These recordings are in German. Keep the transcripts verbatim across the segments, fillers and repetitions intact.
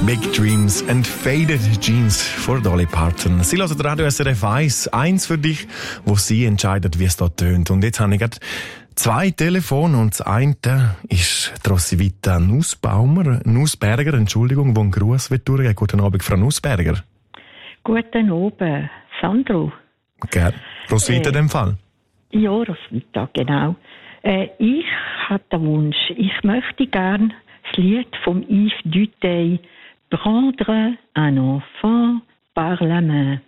Big Dreams and Faded Jeans von Dolly Parton. Sie hören Radio S R F eins, eins für dich, wo sie entscheidet, wie es dort tönt. Und jetzt habe ich gerade zwei Telefone und das eine ist Roswitha Nussbaumer, Nussberger, Entschuldigung, wo ein Gruß wird durchgehen. Guten Abend, Frau Nussberger. Guten Abend, Sandro. Gerne. Roswitha in dem Fall? Ja, Roswitha, genau. Äh, ich habe den Wunsch, ich möchte gern das Lied vom Yves Duteil «Prendre un enfant par la main».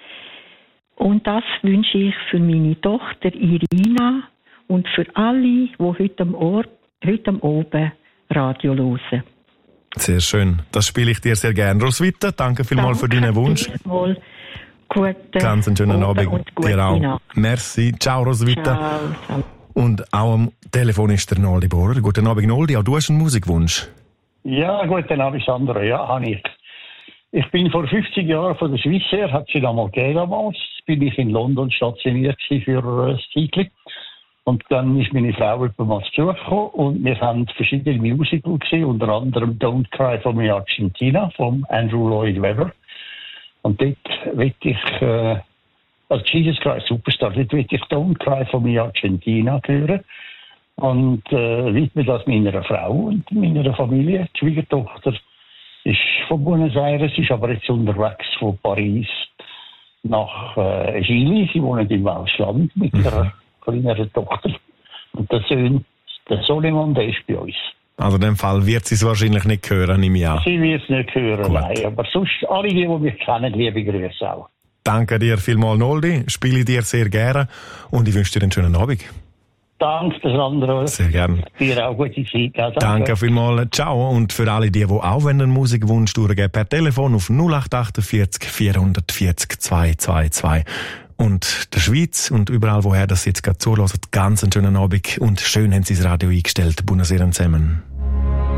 Und das wünsche ich für meine Tochter Irina und für alle, die heute am, Ort, heute am Abend Radio hören. Sehr schön. Das spiele ich dir sehr gerne. Roswitha, danke vielmals für deinen Wunsch. Mal guten Ganz einen schönen Abend. Und gute dir auch. Nacht. Merci. Ciao, Roswitha. Ciao. Und auch am Telefon ist der Noldi Bohrer. Guten Abend, Noldi. Auch du hast einen Musikwunsch. Ja, guten Abend, Sandro. Ja, habe ich. Ich bin vor fünfzig Jahren von der Schweiz her, hat sie damals gegeben damals, bin ich in London stationiert für ein Zeitchen. Und dann ist meine Frau etwas zu Besuch gekommen und wir haben verschiedene Musicals gesehen, unter anderem Don't Cry for Me Argentina von Andrew Lloyd Webber. Und dort will ich, äh, als Jesus Christ Superstar, dort will ich Don't Cry for Me Argentina hören. Und äh, widme das meiner Frau und meiner Familie. Die Schwiegertochter ist von Buenos Aires, ist aber jetzt unterwegs von Paris nach äh, Chile. Sie wohnen im Ausland mit mhm. ihrer kleineren Tochter. Und der Sohn, der Soleiman, der ist bei uns. Also in dem Fall wird sie es wahrscheinlich nicht hören, nehme ich an. Sie wird es nicht hören, Gut. Nein. Aber sonst, alle, die, die mich kennen, liebe Grüße auch. Danke dir vielmals, Noldi. Spiele ich dir sehr gerne und ich wünsche dir einen schönen Abend. Danke, Sandro. Sehr gerne. Dir auch gute Zeit. Ja, danke. Danke vielmals. Ciao. Und für alle die, die auch einen Musikwunsch durchgeben, per Telefon auf null acht achtundvierzig vierhundertvierzig zweihundertzweiundzwanzig. Und der Schweiz und überall, woher das jetzt gerade zuhört, ganz einen schönen Abend und schön haben Sie das Radio eingestellt. Buonasera zusammen.